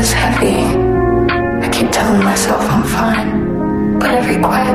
is heavy. I keep telling myself I'm fine, but every quiet